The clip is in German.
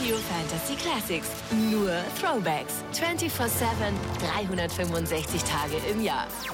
Radio Fantasy Classics. Nur Throwbacks. 24/7, 365 Tage im Jahr.